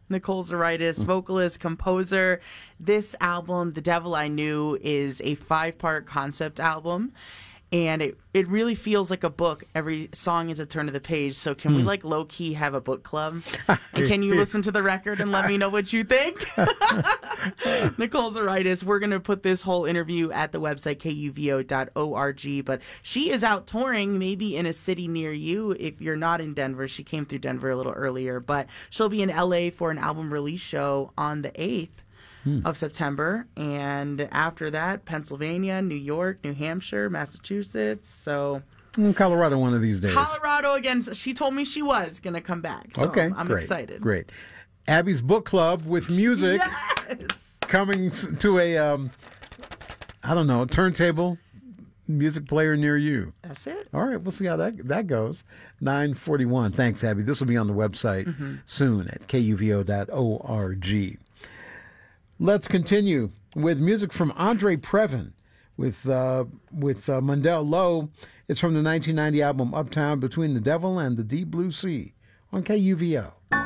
Nicole Zaritis, vocalist, composer. This album, The Devil I Knew, is a 5-part concept album. And it really feels like a book. Every song is a turn of the page. So can we low-key have a book club? And can you listen to the record and let me know what you think? Nicole Zaritis, we're going to put this whole interview at the website, kuvo.org. But she is out touring, maybe in a city near you. If you're not in Denver, she came through Denver a little earlier. But she'll be in L.A. for an album release show on the 8th. Of September, and after that, Pennsylvania, New York, New Hampshire, Massachusetts. So Colorado one of these days. Colorado again. She told me she was going to come back. So okay, I'm great, excited. Great. Abby's book club with music coming to a turntable music player near you. That's it. All right, we'll see how that goes. 9:41. Thanks, Abby. This will be on the website soon at kuvo.org. Let's continue with music from Andre Previn with Mundell Lowe. It's from the 1990 album Uptown Between the Devil and the Deep Blue Sea on KUVO.